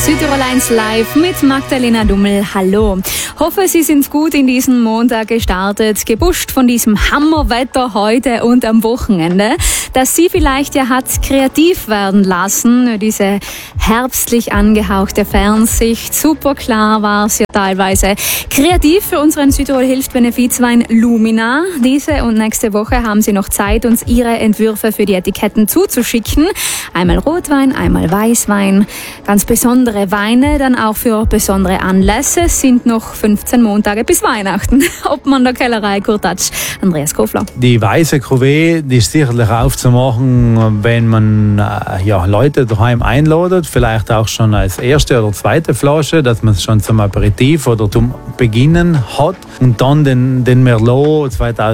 Südtirol 1 live mit Magdalena Dummel. Hallo. Hoffe, Sie sind gut in diesen Montag gestartet, gepusht von diesem Hammerwetter heute und am Wochenende, das Sie vielleicht ja hat kreativ werden lassen. Diese herbstlich angehauchte Fernsicht, super klar war es ja teilweise. Kreativ für unseren Südtirol hilft Benefizwein Lumina. Diese und nächste Woche haben Sie noch Zeit, uns Ihre Entwürfe für die Etiketten zuzuschicken. Einmal Rotwein, einmal Weißwein. Ganz besondere Weine, dann auch für besondere Anlässe. Es sind noch 15 Montage bis Weihnachten. Obmann der Kellerei Kurtatsch, Andreas Kofler. Die weiße Cuvée, die ist sicherlich aufzumachen, wenn man Leute daheim einladet, vielleicht auch schon als erste oder zweite Flasche, dass man es schon zum Aperitif oder zum Beginnen hat. Und dann den Merlot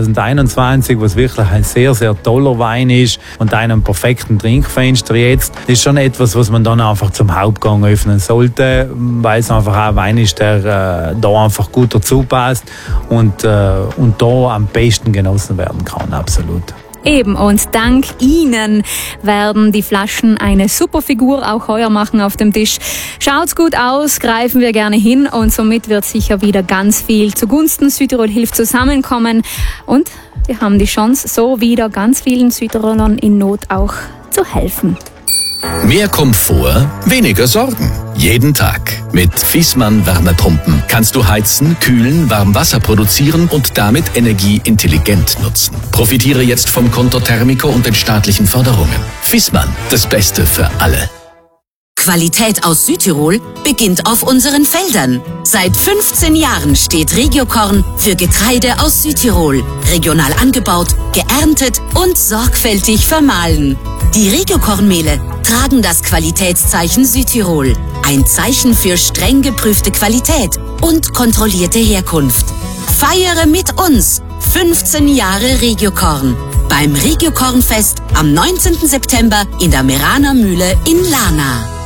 2021, was wirklich ein sehr, sehr toller Wein ist und einen perfekten Trinkfenster jetzt, ist schon etwas, was man dann einfach zum Hauptgang öffnen sollte, weil es einfach auch ein Wein ist, der da einfach gut dazu passt und da am besten genossen werden kann, absolut. Eben, und dank Ihnen werden die Flaschen eine super Figur auch heuer machen auf dem Tisch. Schaut's gut aus, greifen wir gerne hin und somit wird sicher wieder ganz viel zugunsten Südtirol hilft zusammenkommen und wir haben die Chance, so wieder ganz vielen Südtirolern in Not auch zu helfen. Mehr Komfort, weniger Sorgen. Jeden Tag. Mit Viessmann Wärmepumpen kannst du heizen, kühlen, Warmwasser produzieren und damit Energie intelligent nutzen. Profitiere jetzt vom Konto Thermico und den staatlichen Förderungen. Viessmann, das Beste für alle. Qualität aus Südtirol beginnt auf unseren Feldern. Seit 15 Jahren steht Regiokorn für Getreide aus Südtirol. Regional angebaut, geerntet und sorgfältig vermahlen. Die Regiokornmehle tragen das Qualitätszeichen Südtirol. Ein Zeichen für streng geprüfte Qualität und kontrollierte Herkunft. Feiere mit uns 15 Jahre Regiokorn beim Regiokornfest am 19. September in der Meraner Mühle in Lana.